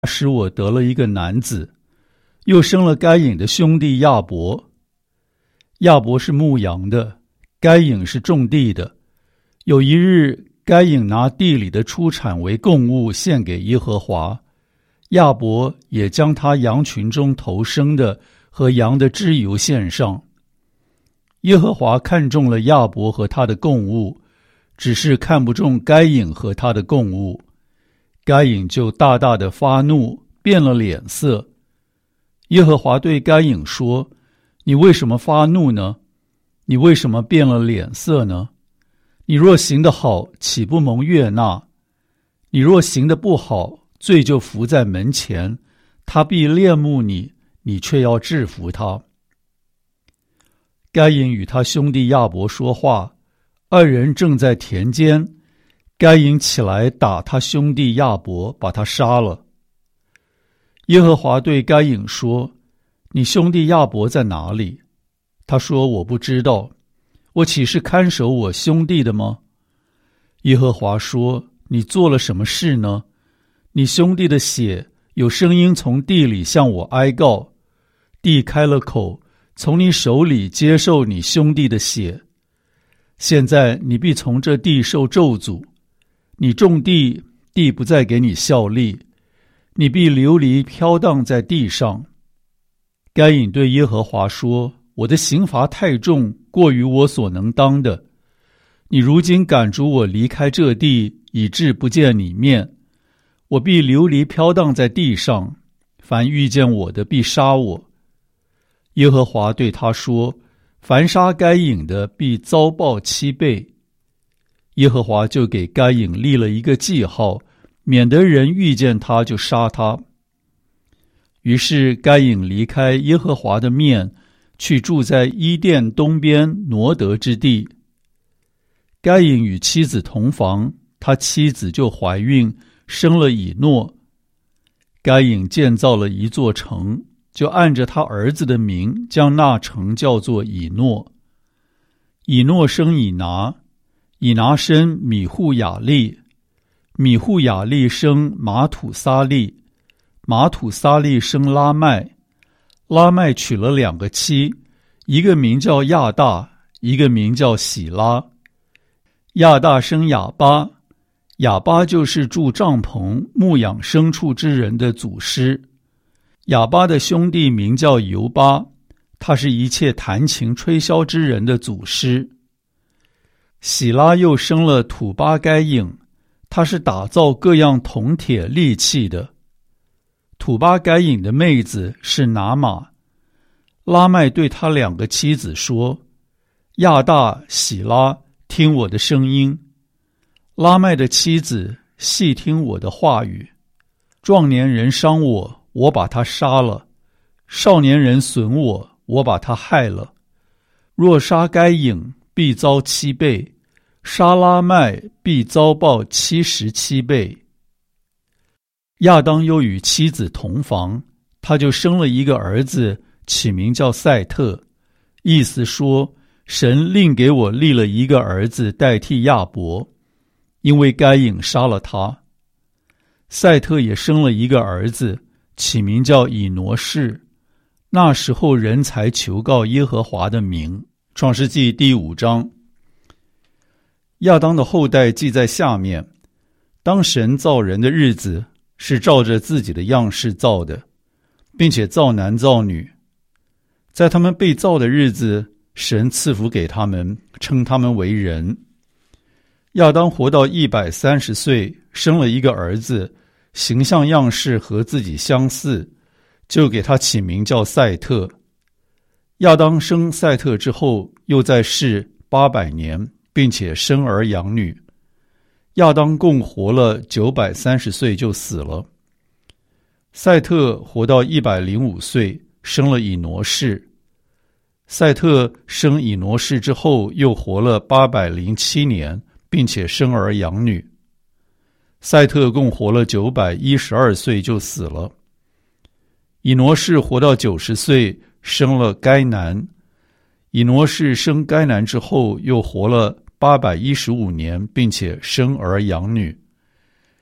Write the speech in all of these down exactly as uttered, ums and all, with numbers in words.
使我得了一个男子，又生了该隐的兄弟亚伯。亚伯是牧羊的，该隐是种地的。有一日，该隐拿地里的出产为供物献给耶和华，亚伯也将他羊群中头生的和羊的脂油献上。耶和华看中了亚伯和他的供物，只是看不中该隐和他的供物。该隐就大大的发怒，变了脸色。耶和华对该隐说：你为什么发怒呢？你为什么变了脸色呢？你若行得好，岂不蒙悦纳？你若行得不好，罪就伏在门前，他必恋慕你，你却要制服他。该隐与他兄弟亚伯说话，二人正在田间。该隐起来打他兄弟亚伯，把他杀了。耶和华对该隐说：你兄弟亚伯在哪里？他说：我不知道，我岂是看守我兄弟的吗？耶和华说：你做了什么事呢？你兄弟的血有声音从地里向我哀告，地开了口，从你手里接受你兄弟的血。现在你必从这地受咒诅，你种地，地不再给你效力，你必流离飘荡在地上。该隐对耶和华说：我的刑罚太重，过于我所能当的。你如今赶逐我离开这地，以致不见你面，我必流离飘荡在地上，凡遇见我的必杀我。耶和华对他说：凡杀该隐的，必遭报七倍。耶和华就给该隐立了一个记号，免得人遇见他就杀他。于是该隐离开耶和华的面，去住在伊甸东边挪得之地。该隐与妻子同房，他妻子就怀孕，生了以诺。该隐建造了一座城，就按着他儿子的名，将那城叫做以诺。以诺生以拿，以拿生米户雅利，米户雅利生马土撒利，马土撒利生拉麦，拉麦娶了两个妻，一个名叫亚大，一个名叫喜拉。亚大生亚巴，亚巴就是住帐篷牧养牲畜之人的祖师。亚巴的兄弟名叫犹巴，他是一切弹琴吹箫之人的祖师。喜拉又生了土巴该隐，他是打造各样铜铁利器的。土巴该隐的妹子是拿玛。拉麦对他两个妻子说：亚大、喜拉，听我的声音。拉麦的妻子细听我的话语。壮年人伤我，我把他杀了；少年人损我，我把他害了。若杀该隐，必遭七倍；杀拉麦，必遭报七十七倍。亚当又与妻子同房，他就生了一个儿子，起名叫赛特，意思说，神另给我立了一个儿子代替亚伯，因为该隐杀了他。赛特也生了一个儿子，起名叫以挪士。那时候人才求告耶和华的名。创世纪第五章。亚当的后代记在下面。当神造人的日子，是照着自己的样式造的，并且造男造女。在他们被造的日子，神赐福给他们，称他们为人。亚当活到一百三十岁，生了一个儿子，形象样式和自己相似，就给他起名叫赛特。亚当生赛特之后，又在世八百年，并且生儿养女。亚当共活了九百三十岁就死了。赛特活到一百零五岁，生了以挪士。赛特生以挪士之后，又活了八百零七年，并且生儿养女。赛特共活了九百一十二岁就死了。以挪士活到九十岁，生了该南。以挪士生该南之后，又活了八百一十五年，并且生儿养女。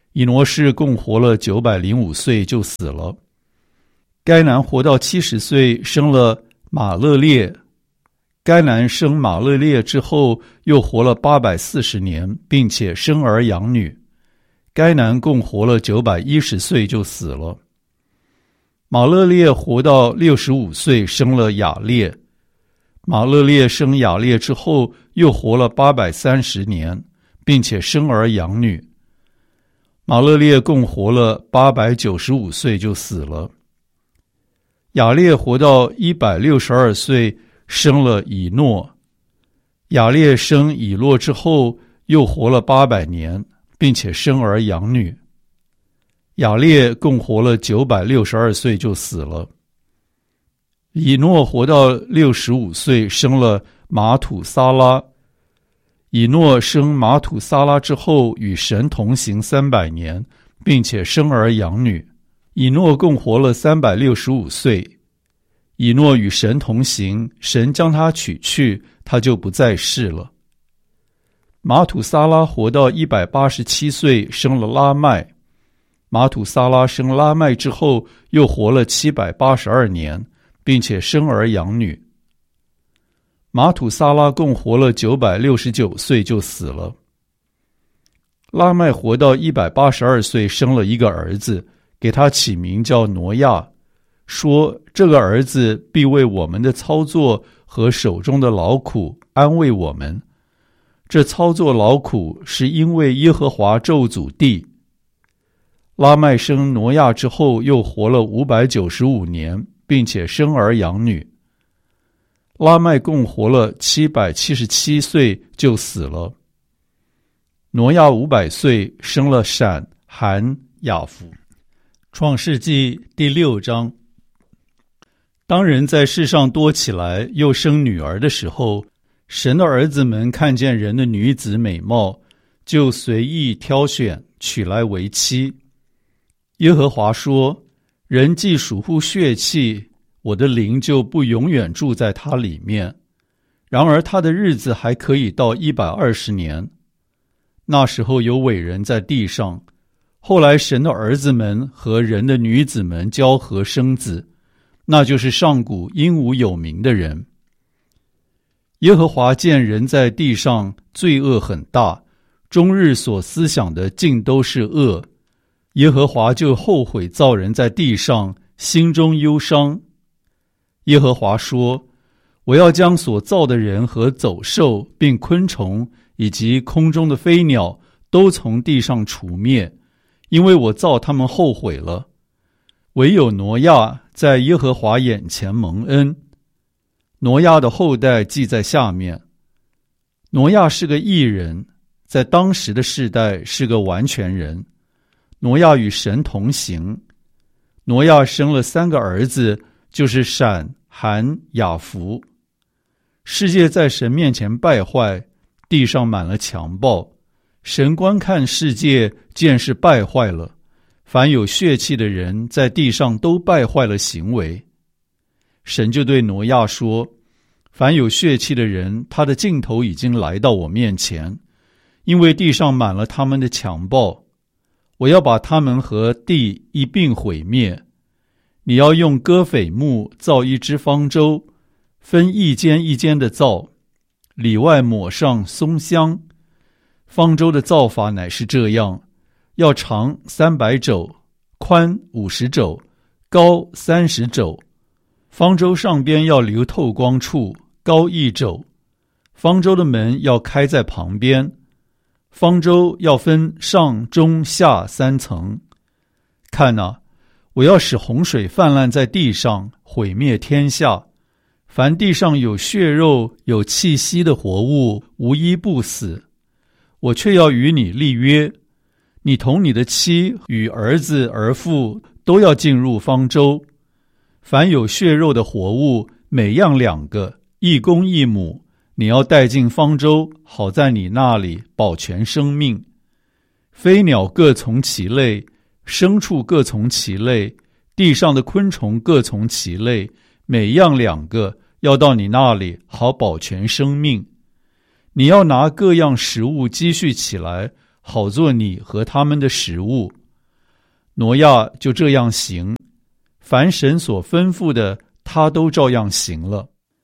以挪士共活了九百零五岁就死了。该男活到七十岁，生了马勒列。该男生马勒列之后，又活了八百四十年，并且生儿养女。该男共活了九百一十岁就死了。马勒列活到六十五岁，生了雅列。马勒列生雅列之后，又活了八百三十年，并且生儿养女。马勒列共活了八百九十五岁就死了。雅列活到一百六十二岁，生了以诺。雅列生以诺之后，又活了八百年，并且生儿养女。雅列共活了九百六十二岁就死了。以诺活到六十五岁，生了马土撒拉。以诺生马土撒拉之后，与神同行三百年，并且生儿养女。以诺共活了三百六十五岁。以诺与神同行，神将他取去，他就不在世了。马土撒拉活到一百八十七岁，生了拉麦。马土撒拉生拉麦之后，又活了七百八十二年，并且生儿养女。马土撒拉共活了九百六十九岁就死了。拉麦活到一百八十二岁，生了一个儿子，给他起名叫挪亚，说这个儿子必为我们的操作和手中的劳苦安慰我们。这操作劳苦是因为耶和华咒诅地。拉麦生挪亚之后，又活了五百九十五年，并且生儿养女。拉麦共活了七百七十七岁就死了。挪亚五百岁，生了闪、含、雅弗。创世纪第六章。当人在世上多起来，又生女儿的时候，神的儿子们看见人的女子美貌，就随意挑选，娶来为妻。耶和华说：人既属乎血气，我的灵就不永远住在他里面。然而他的日子还可以到一百二十年。那时候有伟人在地上，后来神的儿子们和人的女子们交合生子，那就是上古英武有名的人。耶和华见人在地上罪恶很大，终日所思想的尽都是恶。耶和华就后悔造人在地上，心中忧伤。耶和华说：我要将所造的人和走兽，并昆虫，以及空中的飞鸟，都从地上除灭，因为我造他们后悔了。唯有挪亚在耶和华眼前蒙恩。挪亚的后代记在下面。挪亚是个义人，在当时的世代是个完全人。挪亚与神同行。挪亚生了三个儿子，就是闪、含、雅弗。世界在神面前败坏，地上满了强暴。神观看世界，见是败坏了，凡有血气的人在地上都败坏了行为。神就对挪亚说：凡有血气的人，他的尽头已经来到我面前，因为地上满了他们的强暴。我要把他们和地一并毁灭。你要用戈斐木造一只方舟，分一间一间的造，里外抹上松香。方舟的造法乃是这样：要长三百肘，宽五十肘，高三十肘。方舟上边要留透光处，高一肘。方舟的门要开在旁边。方舟要分上中下三层。看哪，我要使洪水泛滥在地上，毁灭天下。凡地上有血肉有气息的活物，无一不死。我却要与你立约，你同你的妻与儿子儿妇都要进入方舟。凡有血肉的活物，每样两个，一公一母，你要带进方舟，好在你那里保全生命。飞鸟各从其类，牲畜各从其类，地上的昆虫各从其类，每样两个，要到你那里好保全生命。你要拿各样食物积蓄起来， 好做你和他们的食物。挪亚就这样行，凡神所吩咐的，他都照样行了。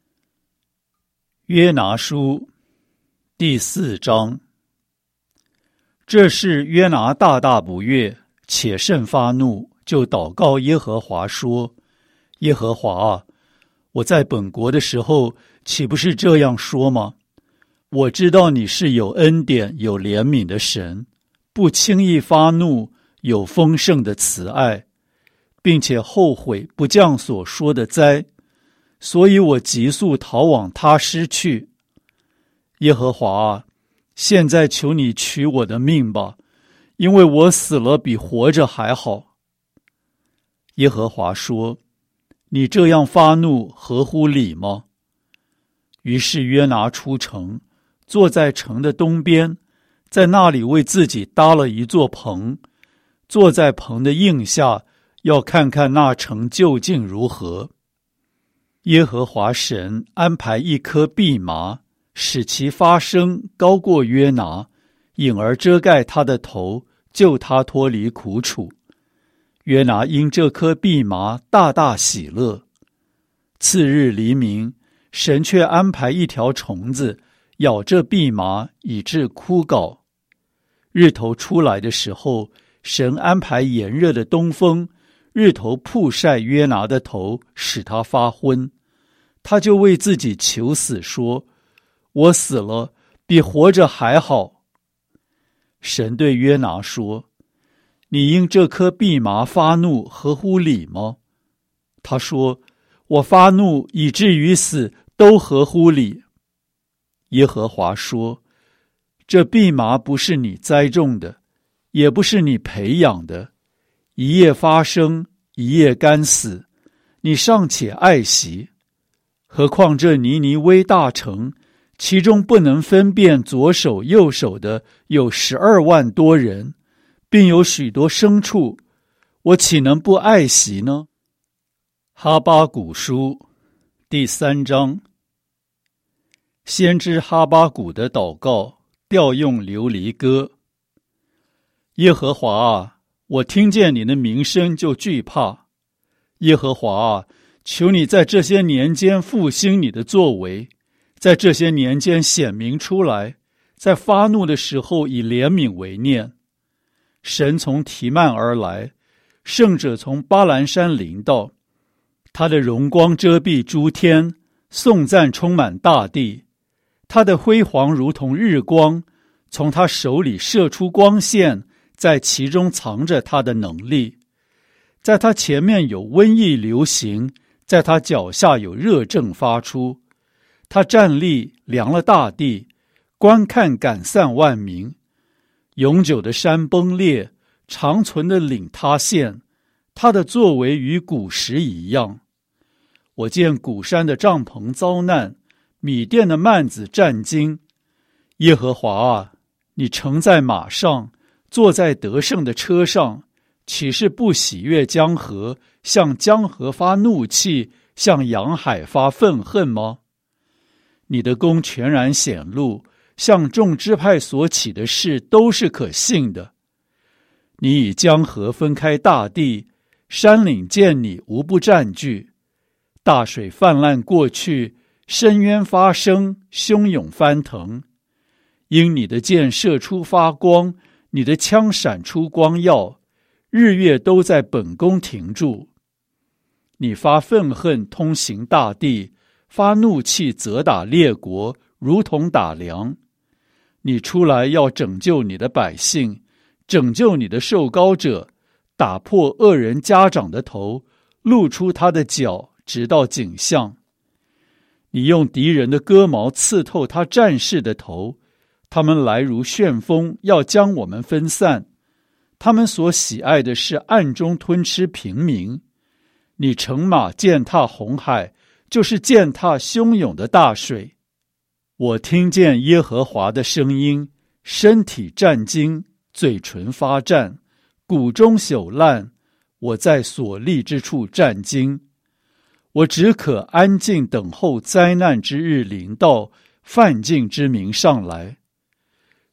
约拿书第四章。这事约拿大大不悦，且甚发怒，就祷告耶和华说：耶和华啊，我在本国的时候，岂不是这样说吗？我知道你是有恩典、有怜悯的神，不轻易发怒，有丰盛的慈爱，并且后悔不降所说的灾，所以我急速逃往他施去。耶和华啊，现在求你取我的命吧，因为我死了比活着还好。耶和华说：你这样发怒合乎理吗？于是约拿出城，坐在城的东边，在那里为自己搭了一座棚，坐在棚的荫下，要看看那城究竟如何。耶和华神安排一棵蓖麻，使其发声高过约拿，引而遮盖他的头，救他脱离苦楚。约拿因这棵蓖麻大大喜乐。次日黎明，神却安排一条虫子咬这蓖麻，以致枯槁。日头出来的时候，神安排炎热的东风，日头曝晒约拿的头，使他发昏。他就为自己求死，说：我死了比活着还好。神对约拿说：你因这棵蓖麻发怒合乎理吗？他说：我发怒以至于死都合乎理。耶和华说：这蓖麻不是你栽种的，也不是你培养的，一夜发生，一夜干死，你尚且爱惜。何况这尼尼微大城，其中不能分辨左手右手的有十二万多人，并有许多牲畜，我岂能不爱惜呢？哈巴谷书第三章。先知哈巴谷的祷告，调用流离歌。耶和华啊，我听见你的名声就惧怕。耶和华啊，求你在这些年间复兴你的作为，在这些年间显明出来，在发怒的时候以怜悯为念。神从提曼而来，圣者从巴兰山临到，他的荣光遮蔽诸天，颂赞充满大地。他的辉煌如同日光，从他手里射出光线，在其中藏着他的能力。在他前面有瘟疫流行，在他脚下有热症发出。他站立量了大地，观看赶散万民。永久的山崩裂，长存的岭塌陷，他的作为与古时一样。我见古山的帐篷遭难，米甸的幔子战惊。耶和华啊，你乘在马上，坐在得胜的车上，岂是不喜悦江河，向江河发怒气，向洋海发愤恨吗？你的功全然显露，向众支派所起的事都是可信的。你以江河分开大地，山岭见你无不占据。大水泛滥过去，深渊发生，汹涌翻腾。因你的箭射出发光，你的枪闪出光耀，日月都在本宫停住。你发愤恨通行大地，发怒气责打列国，如同打粮。你出来要拯救你的百姓，拯救你的受膏者，打破恶人家长的头，露出他的脚，直到颈项。你用敌人的戈矛刺透他战士的头，他们来如旋风，要将我们分散。他们所喜爱的是暗中吞吃平民。你乘马践踏红海，就是践踏汹涌的大水。我听见耶和华的声音，身体战惊，嘴唇发战，骨中朽烂，我在所立之处战惊。我只可安静等候灾难之日临到，犯境之民上来。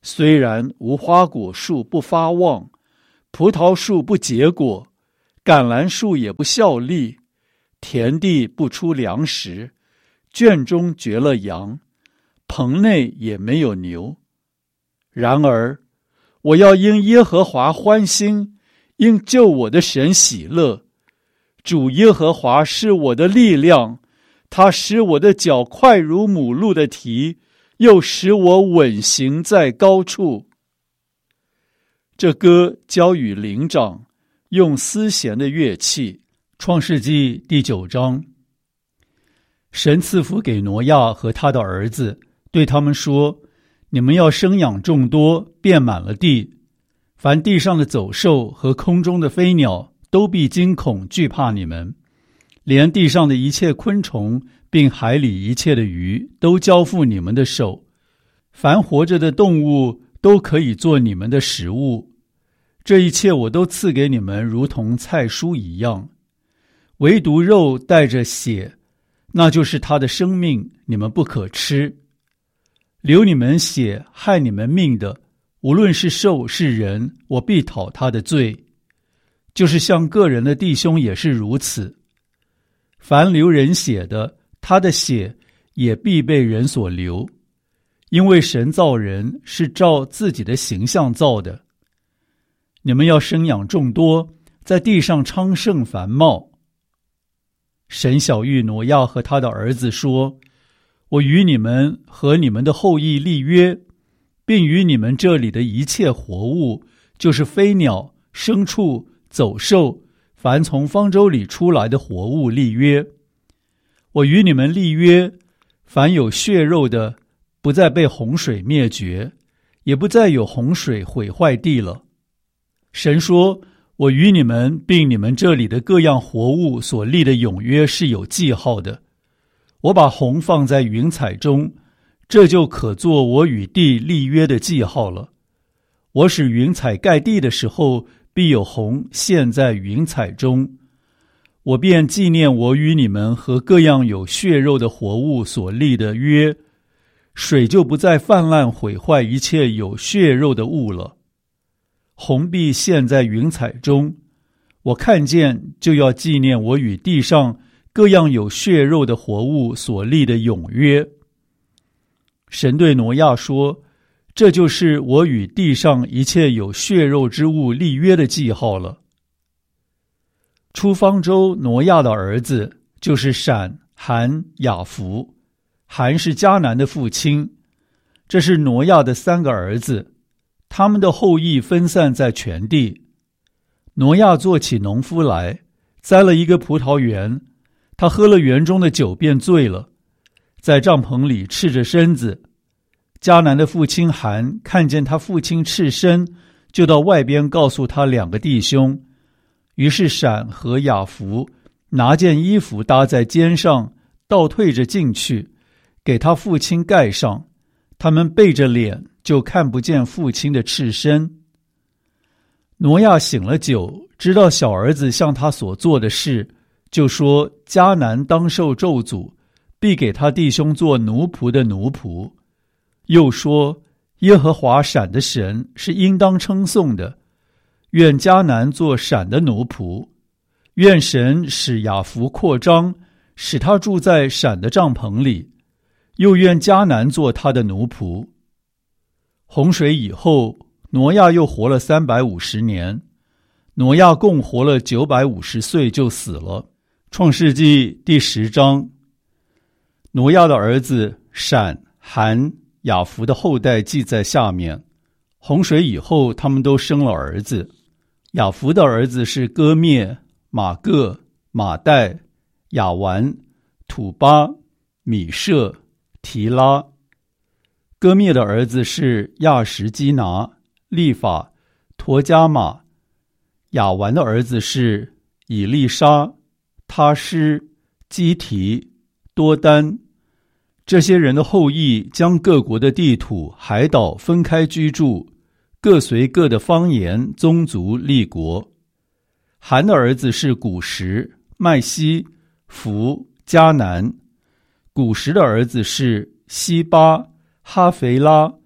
虽然无花果树不发旺，葡萄树不结果，橄榄树也不效力，田地不出粮食，圈中绝了羊，棚内也没有牛。然而我要因耶和华欢心，因救我的神喜乐。主耶和华是我的力量，他使我的脚快如母鹿的蹄，又使我稳行在高处。这歌交与灵长，用丝弦的乐器。 创世纪第九章。神赐福给挪亚和他的儿子，对他们说：你们要生养众多，遍满了地。凡地上的走兽和空中的飞鸟，都必惊恐惧怕你们。连地上的一切昆虫，并海里一切的鱼，都交付你们的手。凡活着的动物，都可以做你们的食物。这一切我都赐给你们，如同菜蔬一样。唯独肉带着血，那就是他的生命，你们不可吃。流你们血害你们命的，无论是兽是人，我必讨他的罪。就是像个人的弟兄也是如此。凡流人血的，他的血也必被人所流，因为神造人是照自己的形象造的。你们要生养众多，在地上昌盛繁茂。神晓谕挪亚和他的儿子说：我与你们和你们的后裔立约，并与你们这里的一切活物，就是飞鸟、牲畜、走兽，凡从方舟里出来的活物立约。我与你们立约，凡有血肉的，不再被洪水灭绝，也不再有洪水毁坏地了。神说：我与你们并你们这里的各样活物所立的永约是有记号的。我把虹放在云彩中，这就可做我与地立约的记号了。我使云彩盖地的时候，必有虹现在云彩中。我便纪念我与你们和各样有血肉的活物所立的约，水就不再泛滥毁坏一切有血肉的物了。虹必现在云彩中，我看见就要纪念我与地上各样有血肉的活物所立的永约。神对挪亚说：这就是我与地上一切有血肉之物立约的记号了。出方舟挪亚的儿子就是闪、含、雅弗。含是迦南的父亲，这是挪亚的三个儿子，他们的后裔分散在全地。挪亚做起农夫来，栽了一个葡萄园，他喝了园中的酒便醉了，在帐篷里赤着身子。迦南的父亲含看见他父亲赤身，就到外边告诉他两个弟兄。于是闪和雅弗拿件衣服搭在肩上，倒退着进去，给他父亲盖上。他们背着脸，就看不见父亲的赤身。挪亚醒了酒，知道小儿子向他所做的事，就说：迦南当受咒诅，必给他弟兄做奴仆的奴仆。又说：耶和华闪的神是应当称颂的，愿迦南做闪的奴仆。愿神使雅弗扩张，使他住在闪的帐篷里，又愿迦南做他的奴仆。洪水以后，挪亚又活了三百五十年。挪亚共活了九百五十岁就死了。创世纪第十章。挪亚的儿子闪、含、雅弗的后代记在下面。洪水以后，他们都生了儿子。雅弗的儿子是歌灭、马各、马代、雅完、土巴、米舍、提拉。歌灭的儿子是亚什基拿、利法、陀加马。雅完的儿子是以利沙、他施、基提、多丹。这些人的后裔将各国的地土、海岛分开居住，各随各的方言、宗族立国。含的儿子是古实、麦西、弗、迦南。古实的儿子是西巴、哈肥拉、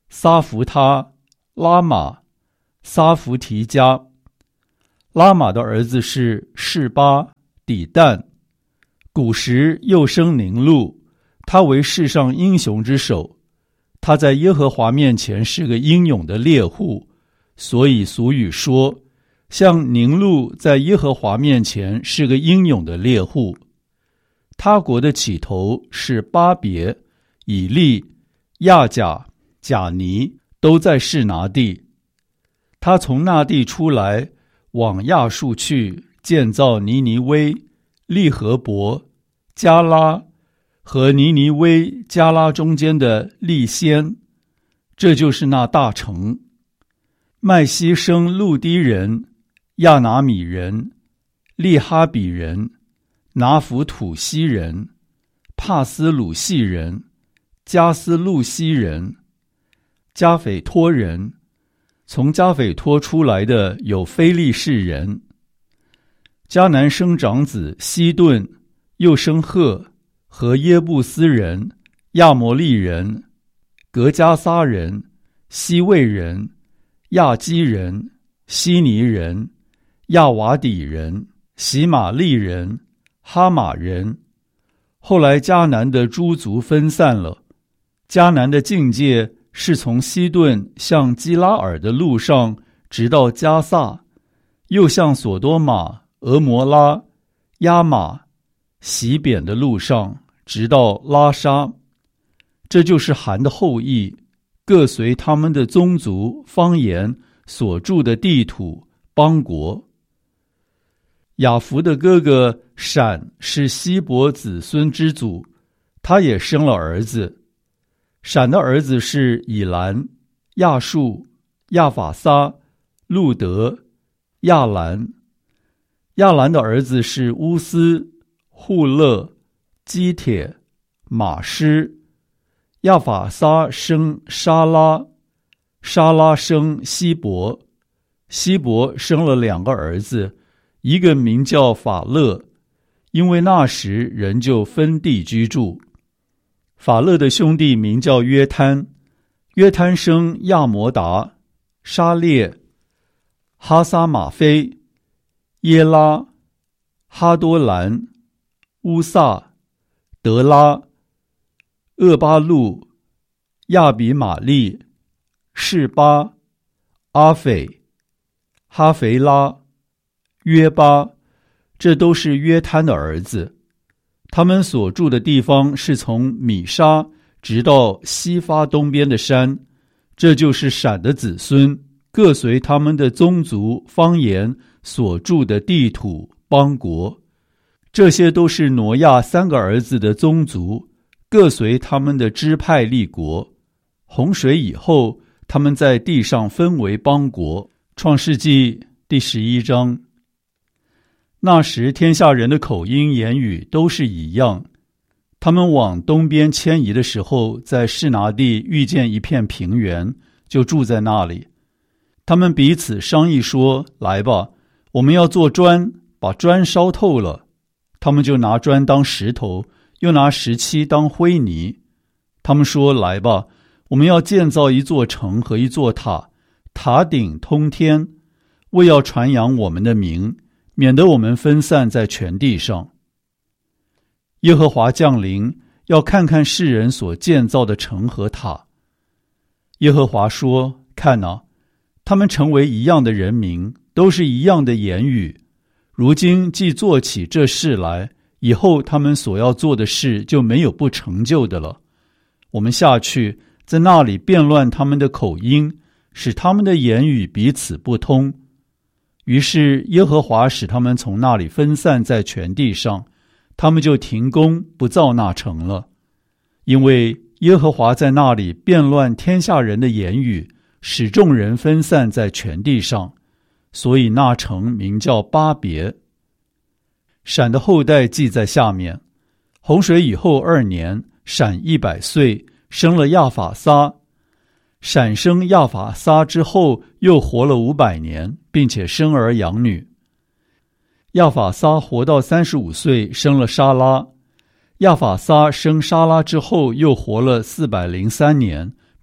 撒弗他、拉玛、撒弗提加。拉玛的儿子是示巴、底但。古时又生宁录，他为世上英雄之首。他在耶和华面前是个英勇的猎户，所以俗语说，像宁录在耶和华面前是个英勇的猎户。他国的起头是巴别、以利、亚甲、甲尼，都在示拿地。他从那地出来，往亚述去，建造尼尼微、利和伯、加拉和尼尼微、加拉中间的利先，这就是那大城。麦西生路低人、亚拿米人、利哈比人、拿弗土西人、帕斯鲁西人、加斯路西人、加斐托人。从加斐托出来的有非利士人。迦南生长子西顿，又生赫和耶布斯人、亚摩利人、格加撒人、西魏人、亚基人、希尼人、亚瓦底人、喜玛利人、哈马人。后来迦南的诸族分散了。迦南的境界是从西顿向基拉尔的路上，直到加萨，又向索多玛、俄摩拉、亚玛、洗扁的路上，直到拉沙。这就是含的后裔，各随他们的宗族、方言所住的地土、邦国。雅弗的哥哥闪是希伯子孙之祖，他也生了儿子。闪的儿子是以兰、亚述、亚法撒、路德、亚兰。亚兰的儿子是乌斯、户勒、基铁、马施。亚法撒生沙拉，沙拉生希伯。希伯生了两个儿子，一个名叫法勒，因为那时人就分地居住。法勒的兄弟名叫约摊，约摊生亚摩达、沙列、哈撒马菲、耶拉、哈多兰、乌萨、德拉、厄巴路、亚比玛利、示巴、阿斐、哈肥拉、约巴，这都是约摊的儿子。他们所住的地方是从米沙直到西发东边的山，这就是闪的子孙，各随他们的宗族、方言所住的地土、邦国。这些都是挪亚三个儿子的宗族，各随他们的支派立国。洪水以后，他们在地上分为邦国。创世纪第十一章。那时天下人的口音言语都是一样。他们往东边迁移的时候，在示拿地遇见一片平原，就住在那里。他们彼此商议说，来吧，我们要做砖，把砖烧透了。他们就拿砖当石头，又拿石漆当灰泥。他们说，来吧，我们要建造一座城和一座塔，塔顶通天，为要传扬我们的名，免得我们分散在全地上。耶和华降临，要看看世人所建造的城和塔。耶和华说，看哪，他们成为一样的人民，都是一样的言语。如今既做起这事来，以后他们所要做的事就没有不成就的了。我们下去，在那里变乱他们的口音，使他们的言语彼此不通。于是耶和华使他们从那里分散在全地上，他们就停工不造那城了。因为耶和华在那里变乱天下人的言语，使众人分散在全地上，所以那城名叫巴别。闪的后代记在下面。洪水以后二年，闪一百岁，生了亚法撒。闪生亚法撒之后，又活了五百年，并且生儿养女。亚法撒活到三十五岁，生了沙拉。亚法撒生沙拉之后，又活了四百零三年，并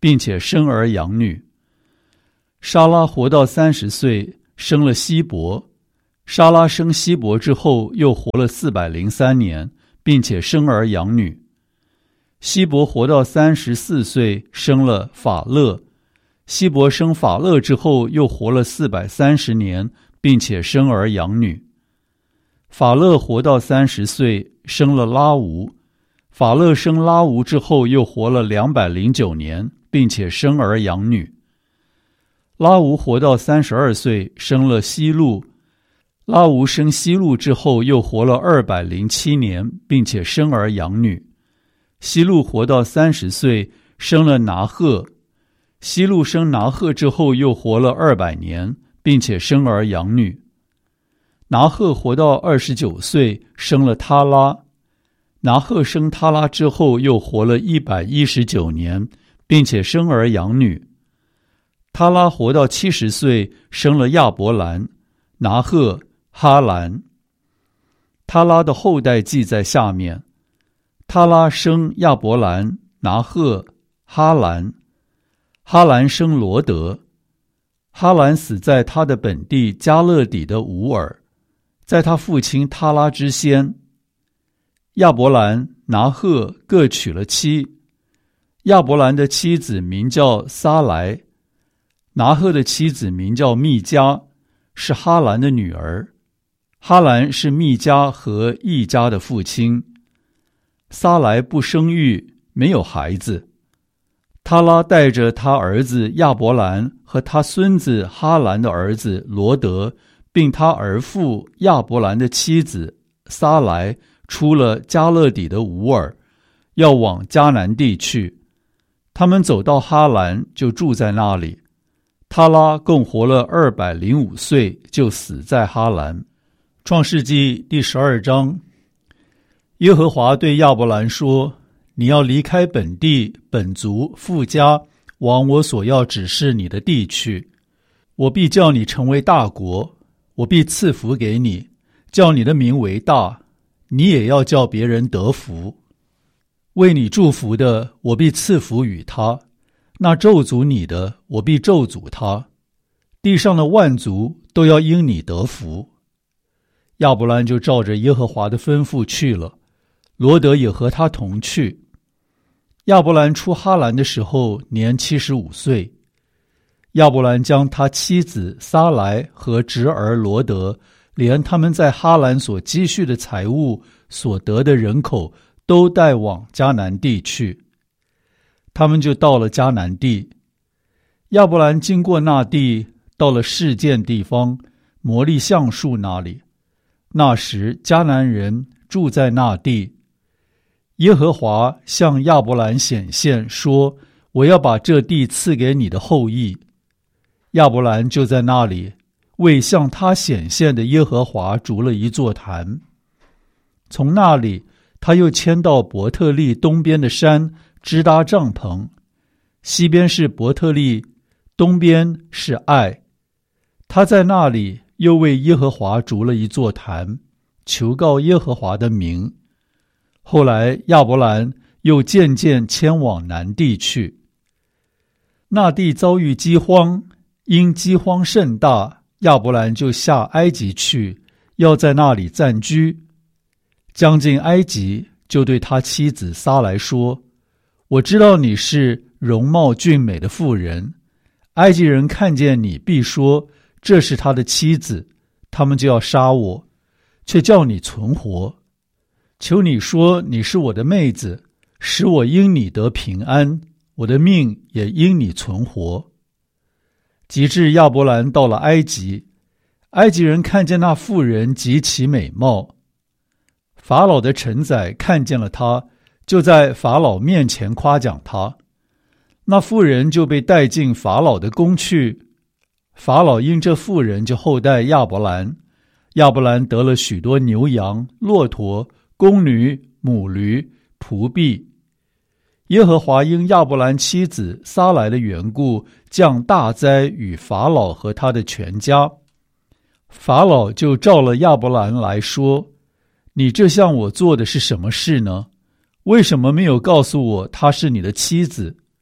并且生儿养女。沙拉活到三十岁，生了希伯。沙拉生希伯之后，又活了四百零三年，并且生儿养女。希伯活到三十四岁，生了法勒。希伯生法勒之后，又活了四百三十年，并且生儿养女。法勒活到三十岁，生了拉吾。法勒生拉吾之后，又活了两百零九年，并且生儿养女。拉吾活到三十二岁，生了希路。拉吾生希路之后，又活了二百零七年，并且生儿养女。希路活到三十岁，生了拿鹤。希路生拿鹤之后，又活了二百年，并且生儿养女。拿鹤活到二十九岁，生了他拉。拿鹤生他拉之后，又活了一百一十九年，并且生儿养女。他拉活到七十岁，生了亚伯兰、拿鹤、哈兰。他拉的后代记在下面。他拉生亚伯兰、拿鹤、哈兰。哈兰生罗德。哈兰死在他的本地加勒底的吾尔，在他父亲他拉之先。亚伯兰、拿鹤各娶了妻。亚伯兰的妻子名叫撒莱，拿鹤的妻子名叫密迦，是哈兰的女儿。哈兰是密迦和易家的父亲。撒莱不生育，没有孩子。他拉带着他儿子亚伯兰和他孙子哈兰的儿子罗德，并他儿父亚伯兰的妻子撒莱，出了加勒底的吾尔，要往迦南地去。他们走到哈兰，就住在那里。他拉共活了二百零五岁，就死在哈兰。创世纪第十二章，耶和华对亚伯兰说：你要离开本地、本族、父家，往我所要指示你的地去。我必叫你成为大国，我必赐福给你，叫你的名为大，你也要叫别人得福。为你祝福的，我必赐福与他；那咒诅你的，我必咒诅他。地上的万族都要因你得福。亚伯兰就照着耶和华的吩咐去了，罗德也和他同去。亚伯兰出哈兰的时候年七十五岁。亚伯兰将他妻子撒莱和侄儿罗德，连他们在哈兰所积蓄的财物、所得的人口，都带往迦南地去。他们就到了迦南地。亚伯兰经过那地，到了示剑地方，摩利橡树那里。那时迦南人住在那地。耶和华向亚伯兰显现说：我要把这地赐给你的后裔。亚伯兰就在那里为向他显现的耶和华筑了一座坛。从那里他又迁到伯特利东边的山，支搭帐篷。西边是伯特利，东边是爱。他在那里又为耶和华筑了一座坛，求告耶和华的名。后来亚伯兰又渐渐迁往南地去。那地遭遇饥荒，因饥荒甚大，亚伯兰就下埃及去，要在那里暂居。将近埃及，就对他妻子撒来说：我知道你是容貌俊美的妇人，埃及人看见你必说这是他的妻子，他们就要杀我，却叫你存活。求你说你是我的妹子，使我因你得平安，我的命也因你存活。及至亚伯兰到了埃及，埃及人看见那妇人极其美貌。法老的臣宰看见了他，就在法老面前夸奖他。那妇人就被带进法老的宫去。法老因这妇人就厚待亚伯兰。亚伯兰得了许多牛羊、骆驼、公驴、母驴、仆婢。耶和华因亚伯兰妻子撒来的缘故，降大灾与法老和他的全家。法老就召了亚伯兰来说：你这向我做的是什么事呢？为什么没有告诉我她是你的妻子？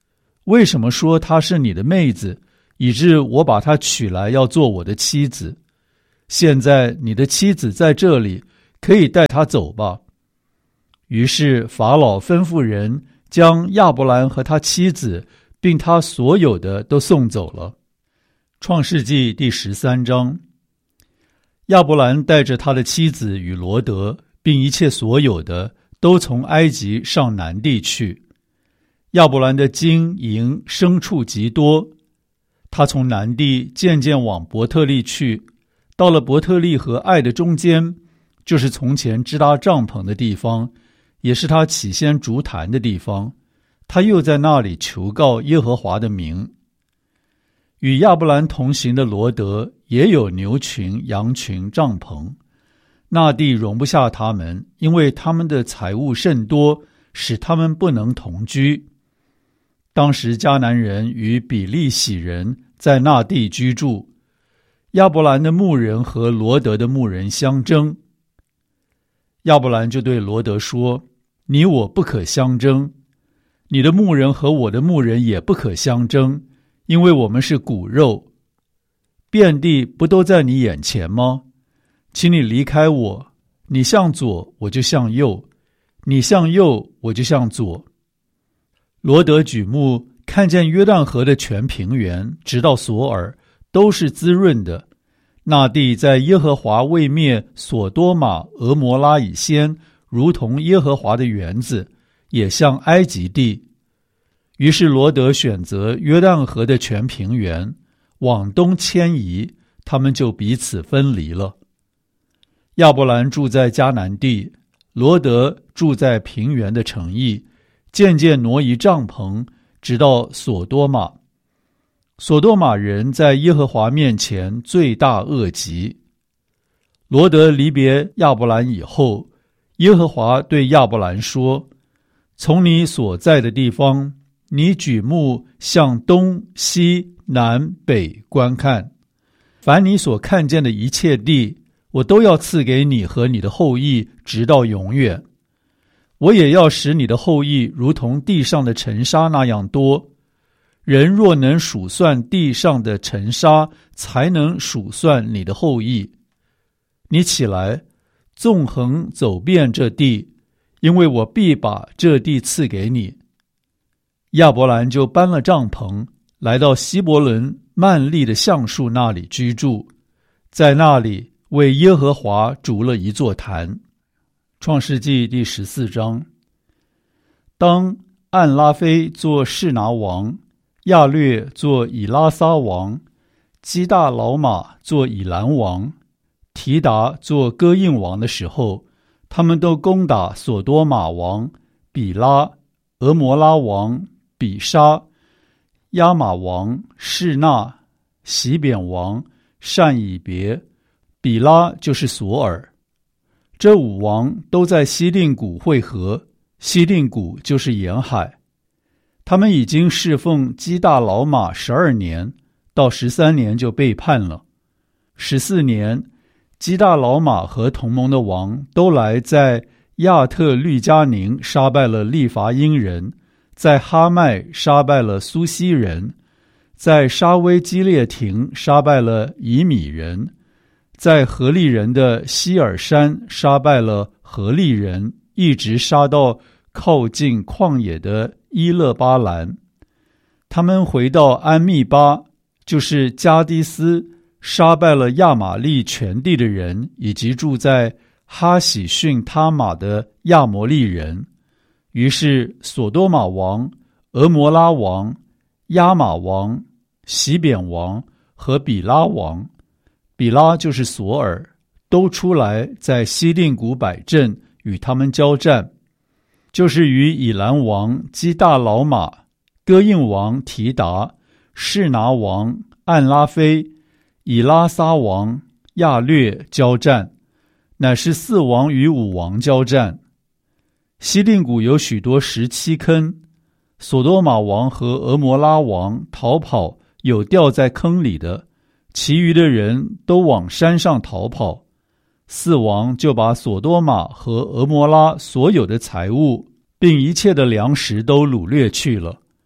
为什么说她是你的妹子，以致我把她娶来要做我的妻子？现在你的妻子在这里，可以带她走吧。”于是法老吩咐人将亚伯兰和他妻子并他所有的都送走了。创世纪第十三章，亚伯兰带着他的妻子与罗得并一切所有的都从埃及上南地去。亚伯兰的金银牲畜极多，他从南地渐渐往伯特利去，到了伯特利和爱的中间，就是从前支搭帐篷的地方，也是他起先筑坛的地方。他又在那里求告耶和华的名。与亚伯兰同行的罗得也有牛群、羊群、帐篷，那地容不下他们，因为他们的财物甚多，使他们不能同居。当时迦南人与比利洗人在那地居住，亚伯兰的牧人和罗得的牧人相争。亚伯兰就对罗得说：“你我不可相争，你的牧人和我的牧人也不可相争，因为我们是骨肉。遍地不都在你眼前吗？请你离开我，你向左我就向右，你向右我就向左。”罗得举目看见约旦河的全平原直到索尔都是滋润的，那地在耶和华未灭所多玛、俄摩拉以先，如同耶和华的园子，也像埃及地。于是罗得选择约旦河的全平原，往东迁移，他们就彼此分离了。亚伯兰住在迦南地，罗得住在平原的城邑，渐渐挪移帐篷，直到所多玛。所多玛人在耶和华面前罪大恶极。罗得离别亚伯兰以后，耶和华对亚伯兰说：“从你所在的地方，你举目向东西南北观看，凡你所看见的一切地，我都要赐给你和你的后裔，直到永远。我也要使你的后裔如同地上的尘沙那样多。人若能数算地上的尘沙，才能数算你的后裔。你起来，纵横走遍这地，因为我必把这地赐给你。”亚伯兰就搬了帐篷，来到希伯伦曼利的橡树那里居住，在那里为耶和华筑了一座坛。创世纪第十四章。当暗拉菲做示拿王，亚略做以拉撒王，基大老马做以兰王，提达做哥印王的时候，他们都攻打所多玛王、比拉、俄摩拉王、比沙、亚玛王、示那、洗扁王、善以别，比拉就是索尔。这五王都在西定谷会合，西定谷就是沿海。他们已经侍奉基大老马十二年，到十三年就背叛了。十四年，基大老马和同盟的王都来在亚特律加宁杀败了利伐因人，在哈麦杀败了苏西人，在沙威基列亭杀败了以米人，在何利人的希尔山杀败了何利人，一直杀到靠近旷野的伊勒巴兰。他们回到安密巴，就是加迪斯，杀败了亚玛利全地的人，以及住在哈喜逊他玛的亚摩利人。于是所多玛王、俄摩拉王、亚玛王、洗扁王和比拉王，比拉就是索尔，都出来在西定谷摆阵，与他们交战，就是与以兰王基大老马、哥印王提达、示拿王暗拉菲、以拉撒王亚略交战，乃是四王与五王交战。西定谷有许多石七坑，所多玛王和俄摩拉王逃跑，有掉在坑里的，其余的人都往山上逃跑。四王就把所多玛和俄摩拉所有的财物并一切的粮食都掳掠去了。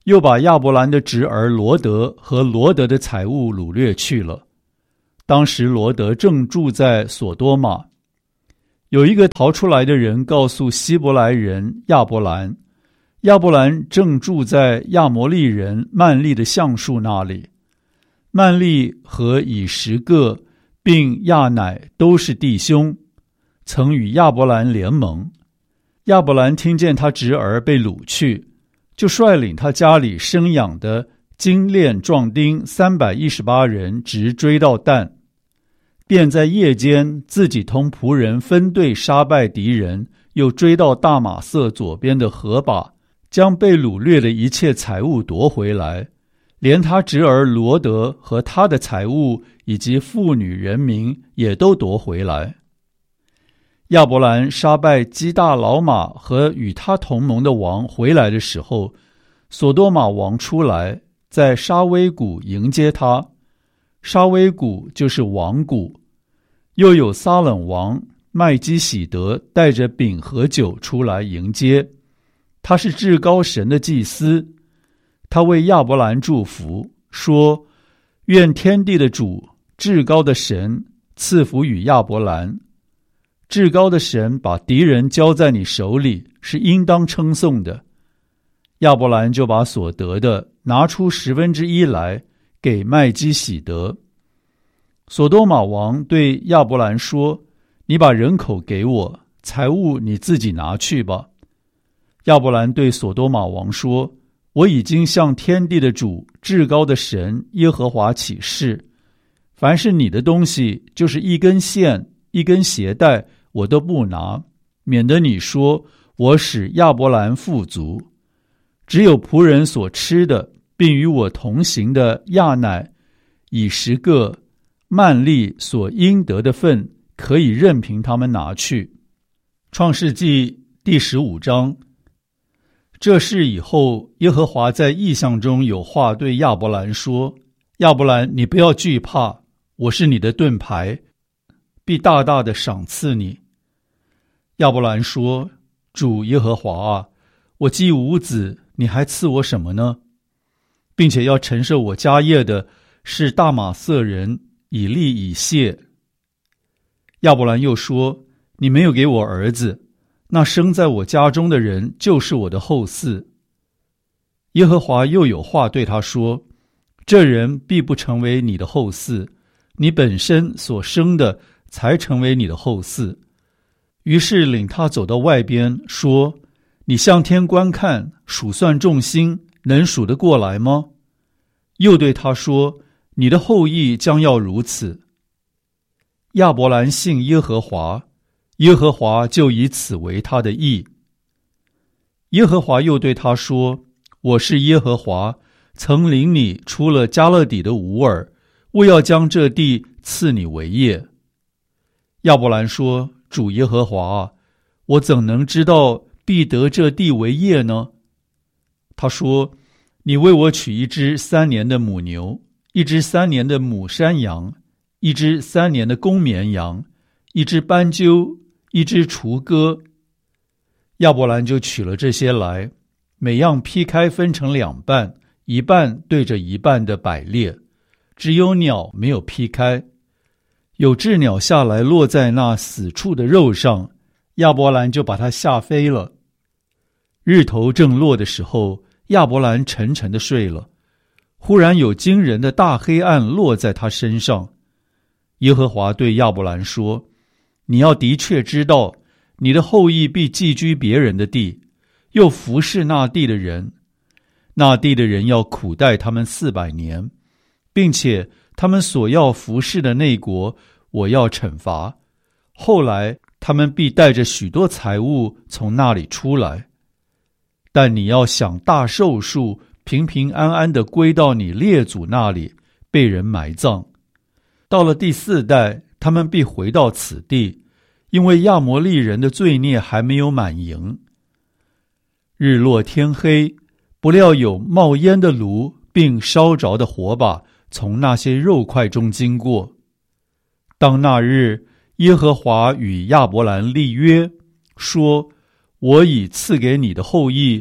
又把亚伯兰的侄儿罗德和罗德的财物掳掠去了。当时罗德正住在索多玛。有一个逃出来的人告诉希伯来人亚伯兰，亚伯兰正住在亚摩利人曼利的橡树那里。曼利和以实各并亚乃都是弟兄，曾与亚伯兰联盟。亚伯兰听见他侄儿被掳去，就率领他家里生养的精练壮丁三百一十八人，直追到但，便在夜间自己同仆人分队杀败敌人，又追到大马色左边的河坝，将被掳掠的一切财物夺回来，连他侄儿罗德和他的财物以及妇女人民也都夺回来。亚伯兰杀败基大老马和与他同盟的王回来的时候，索多玛王出来，在沙威谷迎接他。沙威谷就是王谷。又有撒冷王麦基喜德带着饼和酒出来迎接，他是至高神的祭司。他为亚伯兰祝福，说：愿天地的主，至高的神赐福与亚伯兰。至高的神把敌人交在你手里，是应当称颂的。亚伯兰就把所得的拿出十分之一来给麦基喜德。索多玛王对亚伯兰说：你把人口给我，财物你自己拿去吧。亚伯兰对索多玛王说：我已经向天地的主，至高的神耶和华起誓，凡是你的东西，就是一根线一根鞋带，我都不拿，免得你说我使亚伯兰富足。只有仆人所吃的，并与我同行的亚乃、以实各、曼利所应得的份，可以任凭他们拿去。创世纪第十五章。这事以后，耶和华在异象中有话对亚伯兰说：亚伯兰，你不要惧怕，我是你的盾牌，必大大的赏赐你。亚伯兰说：主耶和华啊，我既无子，你还赐我什么呢？并且要承受我家业的是大马色人以利以谢。亚伯兰又说：你没有给我儿子，那生在我家中的人就是我的后嗣。耶和华又有话对他说：这人必不成为你的后嗣，你本身所生的才成为你的后嗣。于是领他走到外边，说：你向天观看，数算众星，能数得过来吗？又对他说：你的后裔将要如此。亚伯兰信耶和华，耶和华就以此为他的义。耶和华又对他说：我是耶和华，曾领你出了迦勒底的吾尔，我要将这地赐你为业。亚伯兰说：主耶和华啊，我怎能知道必得这地为业呢？他说：你为我取一只三年的母牛，一只三年的母山羊，一只三年的公绵羊，一只斑鸠，一只雏鸽。亚伯兰就取了这些来，每样劈开分成两半，一半对着一半的摆列，只有鸟没有劈开。有鸷鸟下来落在那死处的肉上，亚伯兰就把它吓飞了。日头正落的时候，亚伯兰沉沉地睡了。忽然有惊人的大黑暗落在他身上。耶和华对亚伯兰说：你要的确知道，你的后裔必寄居别人的地，又服侍那地的人。那地的人要苦待他们四百年，并且他们所要服侍的那国，我要惩罚。后来他们必带着许多财物从那里出来。但你要享大寿数，平平安安地归到你列祖那里，被人埋葬。到了第四代，他们必回到此地，因为亚摩利人的罪孽还没有满盈。日落天黑，不料有冒烟的炉并烧着的火把从那些肉块中经过。当那日，耶和华与亚伯兰立约，说：我已赐给你的后裔，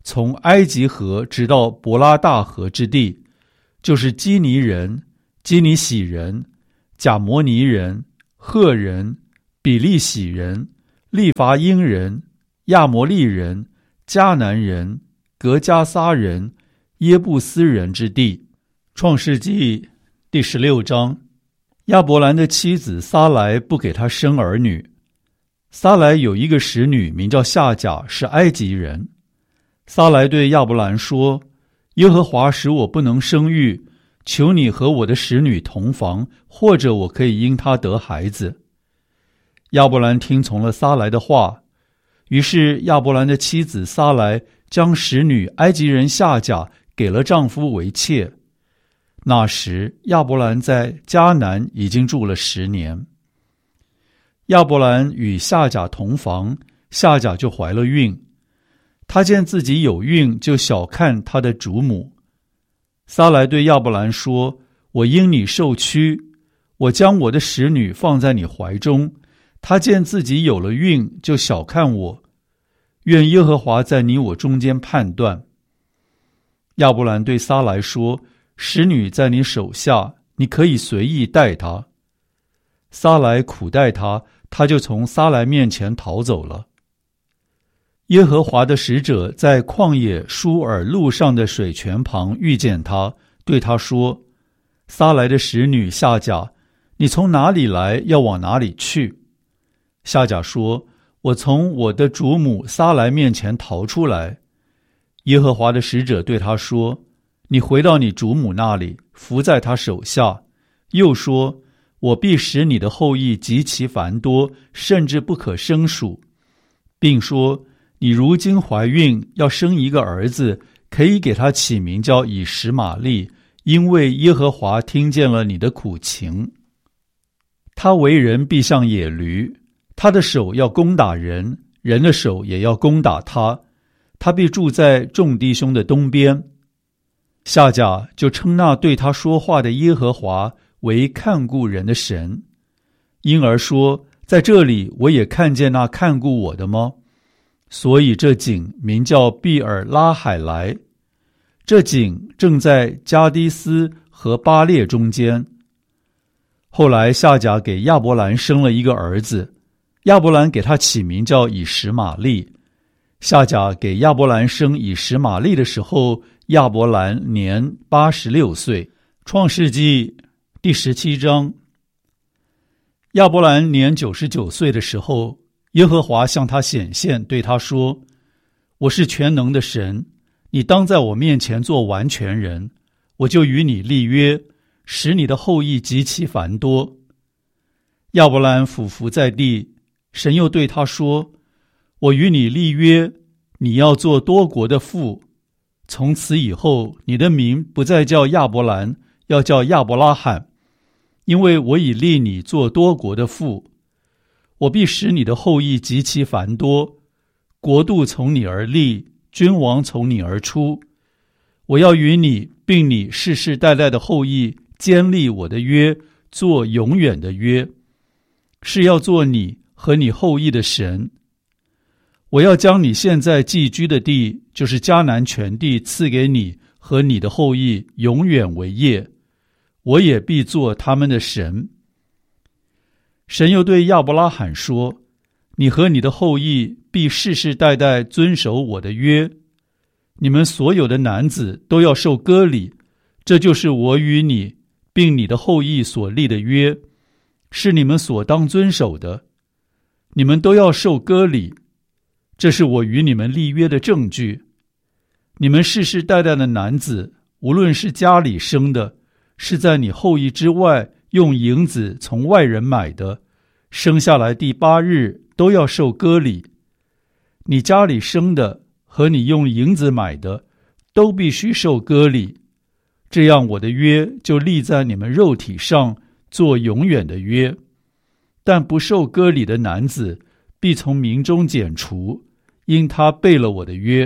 从埃及河直到伯拉大河之地，就是基尼人、基尼喜人、贾摩尼人、赫人、比利洗人、利伐因人、亚摩利人、迦南人、格加撒人、耶布斯人之地。创世纪第十六章，亚伯兰的妻子撒来不给他生儿女。撒来有一个使女名叫夏甲，是埃及人。撒来对亚伯兰说，耶和华使我不能生育，求你和我的使女同房，或者我可以因她得孩子。亚伯兰听从了撒来的话，于是亚伯兰的妻子撒来将使女埃及人夏甲给了丈夫为妾。那时亚伯兰在迦南已经住了十年。亚伯兰与夏甲同房，夏甲就怀了孕。他见自己有孕，就小看他的主母。撒来对亚伯兰说，我因你受屈，我将我的使女放在你怀中，他见自己有了孕，就小看我。愿耶和华在你我中间判断。亚伯兰对撒来说，使女在你手下，你可以随意待她。撒来苦待他，他就从撒来面前逃走了。耶和华的使者在旷野舒尔路上的水泉旁遇见他，对他说，撒来的使女夏甲，你从哪里来，要往哪里去？夏甲说，我从我的主母撒来面前逃出来。耶和华的使者对他说，你回到你主母那里，伏在他手下。又说，我必使你的后裔极其繁多，甚至不可胜数，并说，你如今怀孕，要生一个儿子，可以给他起名叫以实玛利，因为耶和华听见了你的苦情。他为人必像野驴，他的手要攻打人，人的手也要攻打他，他必住在众弟兄的东边。夏甲就称那对他说话的耶和华为看顾人的神，因而说，在这里我也看见那看顾我的吗？所以这井名叫毕尔拉海莱。这井正在加迪斯和巴列中间。后来夏甲给亚伯兰生了一个儿子，亚伯兰给他起名叫以实玛利。夏甲给亚伯兰生以实玛利的时候，亚伯兰年八十六岁。创世纪第十七章，亚伯兰年九十九岁的时候，耶和华向他显现，对他说，我是全能的神，你当在我面前做完全人，我就与你立约，使你的后裔极其繁多。亚伯兰俯伏在地，神又对他说，我与你立约，你要做多国的父，从此以后，你的名不再叫亚伯兰，要叫亚伯拉罕，因为我已立你做多国的父。我必使你的后裔极其繁多，国度从你而立，君王从你而出。我要与你并你世世代代的后裔坚立我的约，做永远的约，是要做你和你后裔的神。我要将你现在寄居的地，就是迦南全地，赐给你和你的后裔永远为业，我也必做他们的神。神又对亚伯拉罕说，你和你的后裔必世世代代遵守我的约，你们所有的男子都要受割礼，这就是我与你并你的后裔所立的约，是你们所当遵守的。你们都要受割礼，这是我与你们立约的证据。你们世世代代的男子，无论是家里生的，是在你后裔之外用银子从外人买的，生下来第八日都要受割礼。你家里生的和你用银子买的，都必须受割礼。这样我的约就立在你们肉体上，做永远的约。但不受割礼的男子，必从民中剪除，因他背了我的约。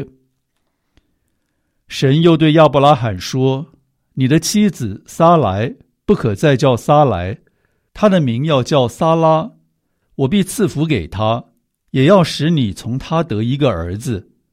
神又对亚伯拉罕说，你的妻子撒来不可再叫撒来，她的名要叫撒拉，我必赐福给她，也要使你从她得一个儿子。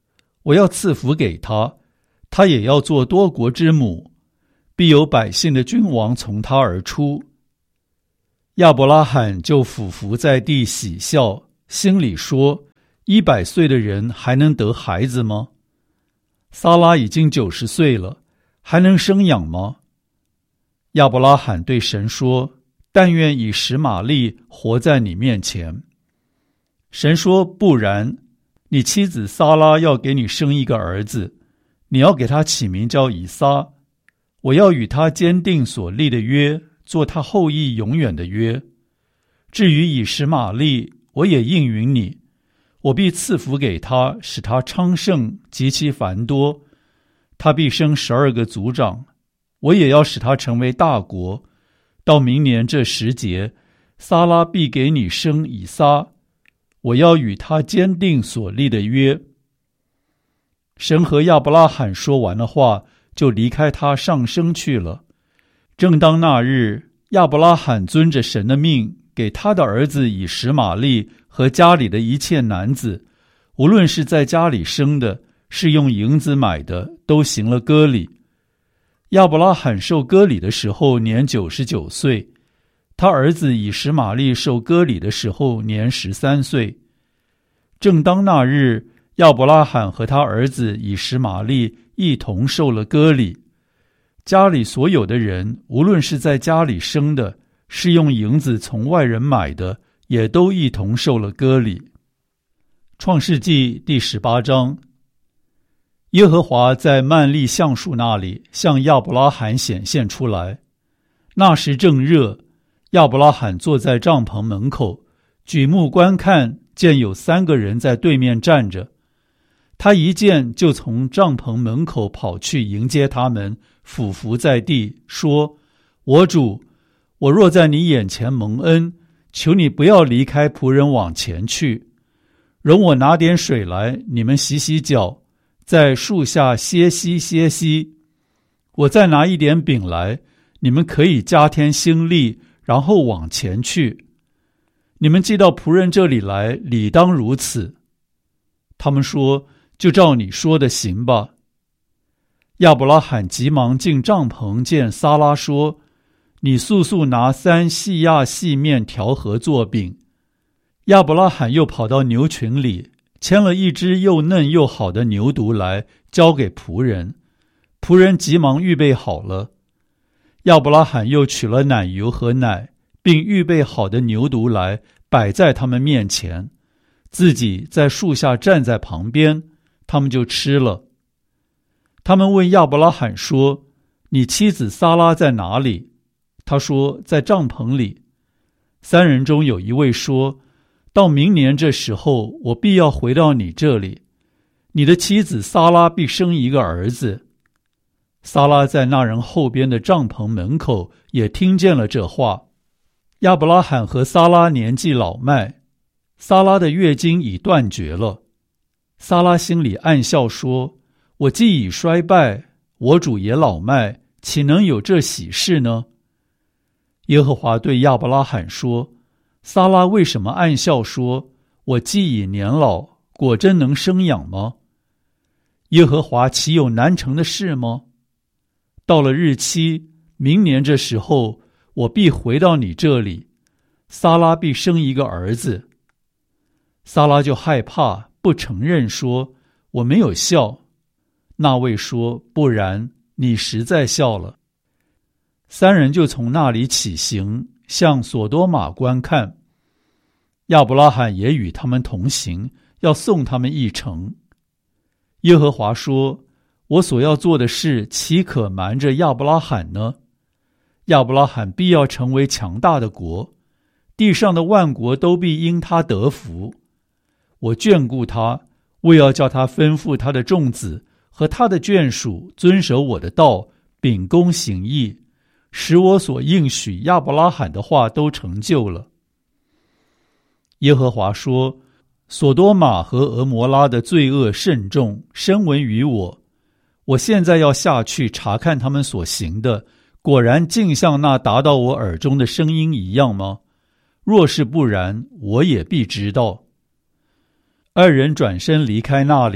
我要赐福给他，他也要做多国之母，必有百姓的君王从他而出。亚伯拉罕就俯伏在地喜笑，心里说，一百岁的人还能得孩子吗？撒拉已经九十岁了，还能生养吗？亚伯拉罕对神说，但愿以实玛利活在你面前。神说，不然，你妻子撒拉要给你生一个儿子，你要给他起名叫以撒，我要与他坚定所立的约，做他后裔永远的约。至于以实玛利，我也应允你，我必赐福给他，使他昌盛极其繁多，他必生十二个族长，我也要使他成为大国。到明年这时节，撒拉必给你生以撒，我要与他坚定所立的约。神和亚伯拉罕说完了话，就离开他上升去了。正当那日，亚伯拉罕遵着神的命，给他的儿子以实玛利和家里的一切男子，无论是在家里生的，是用银子买的，都行了割礼。亚伯拉罕受割礼的时候年九十九岁，他儿子以实玛利受割礼的时候年十三岁。正当那日，亚伯拉罕和他儿子以实玛利一同受了割礼。家里所有的人，无论是在家里生的，是用银子从外人买的，也都一同受了割礼。创世纪第十八章。耶和华在曼利橡树那里向亚伯拉罕显现出来。那时正热，亚伯拉罕坐在帐篷门口，举目观看，见有三个人在对面站着。他一见，就从帐篷门口跑去迎接他们，俯伏在地，说：我主，我若在你眼前蒙恩，求你不要离开仆人往前去，容我拿点水来，你们洗洗脚，在树下歇息歇息。我再拿一点饼来，你们可以加添心力，然后往前去。你们既到仆人这里来，理当如此。他们说：就照你说的行吧。亚伯拉罕急忙进帐篷，见撒拉说：你速速拿三细亚细面调和做饼。亚伯拉罕又跑到牛群里，牵了一只又嫩又好的牛犊来，交给仆人。仆人急忙预备好了。亚伯拉罕又取了奶油和奶，并预备好的牛犊来，摆在他们面前，自己在树下站在旁边，他们就吃了。他们问亚伯拉罕说：你妻子撒拉在哪里？他说：在帐篷里。三人中有一位说：到明年这时候，我必要回到你这里，你的妻子撒拉必生一个儿子。撒拉在那人后边的帐篷门口也听见了这话。亚伯拉罕和撒拉年纪老迈，撒拉的月经已断绝了。撒拉心里暗笑说：我既已衰败，我主也老迈，岂能有这喜事呢？耶和华对亚伯拉罕说：撒拉为什么暗笑说：我既已年老，果真能生养吗？耶和华岂有难成的事吗？到了日期，明年这时候，我必回到你这里，撒拉必生一个儿子。撒拉就害怕，不承认，说：我没有笑。那位说：不然，你实在笑了。三人就从那里起行，向所多玛观看。亚伯拉罕也与他们同行，要送他们一程。耶和华说：我所要做的事，岂可瞒着亚伯拉罕呢？亚伯拉罕必要成为强大的国，地上的万国都必因他得福。我眷顾他，为要叫他吩咐他的众子和他的眷属遵守我的道，秉公行义，使我所应许亚伯拉罕的话都成就了。耶和华说：所多玛和俄摩拉的罪恶甚重，深闻于我。我现在要下去查看他们所行的，果然竟像那达到我耳中的声音一样吗？若是不然，我也必知道。二人转身离开那里，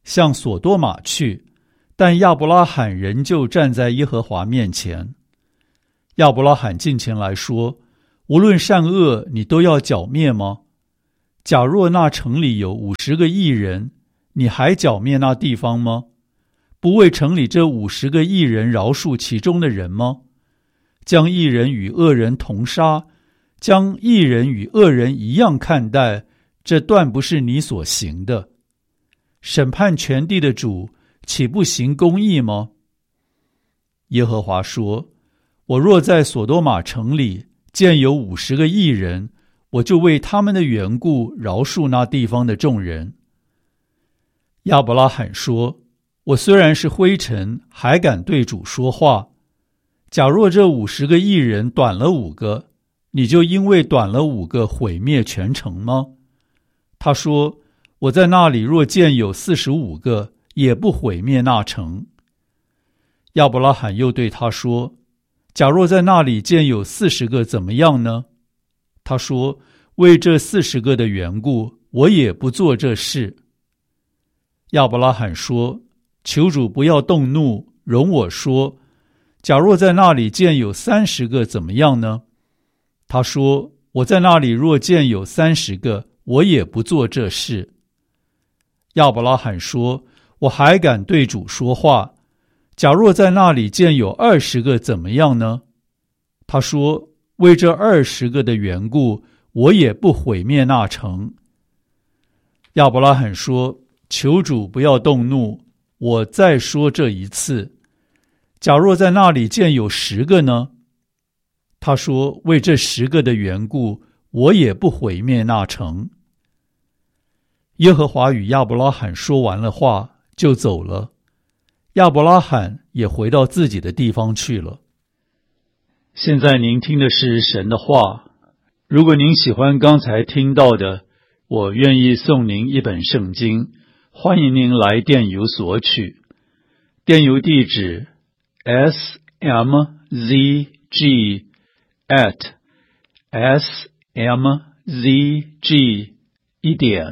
向所多玛去，但亚伯拉罕仍旧站在耶和华面前。亚伯拉罕近前来说，无论善恶，你都要剿灭吗？假若那城里有五十个义人，你还剿灭那地方吗？不为城里这五十个义人饶恕其中的人吗？将义人与恶人同杀，将义人与恶人一样看待，这断不是你所行的。审判全地的主，岂不行公义吗？耶和华说，我若在所多玛城里见有五十个义人，我就为他们的缘故饶恕那地方的众人。亚伯拉罕说，我虽然是灰尘，还敢对主说话。假若这五十个义人短了五个，你就因为短了五个毁灭全城吗？他说，我在那里若见有四十五个，也不毁灭那城。亚伯拉罕又对他说，假若在那里见有四十个，怎么样呢？他说，为这四十个的缘故，我也不做这事。亚伯拉罕说，求主不要动怒，容我说，假若在那里见有三十个，怎么样呢？他说，我在那里若见有三十个，我也不做这事。亚伯拉罕说，我还敢对主说话，假若在那里见有二十个，怎么样呢？他说，为这二十个的缘故，我也不毁灭那城。亚伯拉罕说，求主不要动怒，我再说这一次，假若在那里见有十个呢？他说，为这十个的缘故，我也不毁灭那城。耶和华与亚伯拉罕说完了话，就走了。亚伯拉罕也回到自己的地方去了。现在您听的是神的话。如果您喜欢刚才听到的，我愿意送您一本圣经，欢迎您来电邮索取。电邮地址 s m z g at s m z g 一点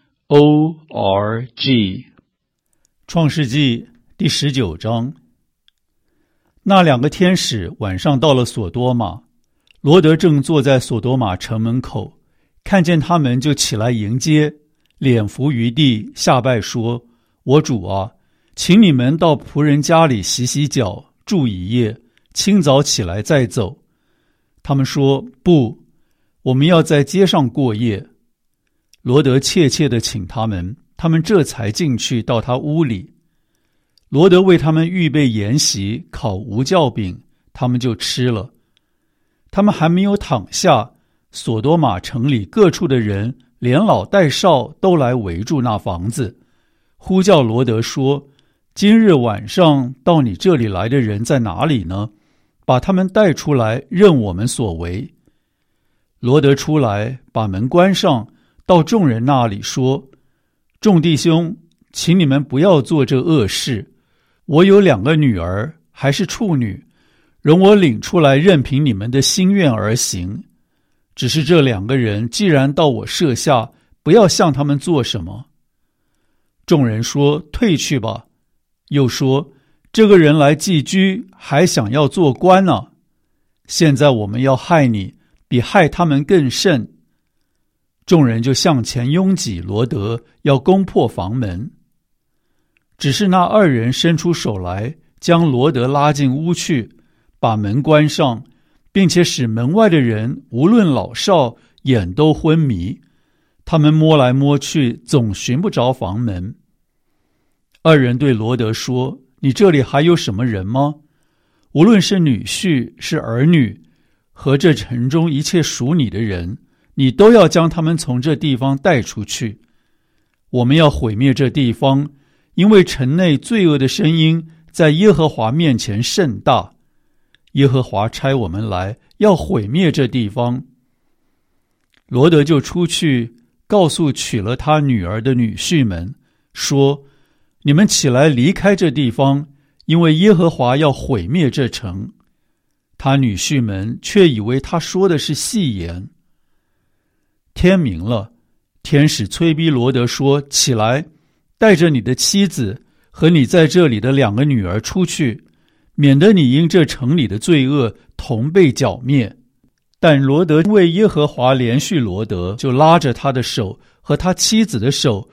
o r g。 创世纪第十九章。那两个天使晚上到了所多玛，罗德正坐在所多玛城门口，看见他们就起来迎接，脸伏于地，下拜说，我主啊，请你们到仆人家里洗洗脚，住一夜，清早起来再走。他们说，不，我们要在街上过夜。罗德切切地请他们，他们这才进去到他屋里。罗德为他们预备筵席，烤无酵饼，他们就吃了。他们还没有躺下，所多玛城里各处的人连老带少都来围住那房子，呼叫罗德说，今日晚上到你这里来的人在哪里呢？把他们带出来，任我们所为。罗德出来，把门关上，到众人那里说，众弟兄，请你们不要做这恶事。我有两个女儿，还是处女，容我领出来，任凭你们的心愿而行。只是这两个人既然到我舍下，不要向他们做什么。众人说，退去吧。又说，这个人来寄居，还想要做官呢。现在我们要害你，比害他们更甚。众人就向前拥挤罗德，要攻破房门。只是那二人伸出手来，将罗德拉进屋去，把门关上，并且使门外的人无论老少眼都昏迷。他们摸来摸去，总寻不着房门。二人对罗德说，你这里还有什么人吗？无论是女婿，是儿女，和这城中一切属你的人，你都要将他们从这地方带出去。我们要毁灭这地方，因为城内罪恶的声音在耶和华面前甚大。耶和华差我们来，要毁灭这地方。罗德就出去，告诉娶了他女儿的女婿们，说，你们起来离开这地方，因为耶和华要毁灭这城。他女婿们却以为他说的是戏言。天明了，天使催逼罗德说，起来， 带着你的妻子和你在这里的两个女儿出去，免得你因这城里的罪恶同被剿灭。”但罗得为耶和华连续罗得，就拉着他的手和他妻子的手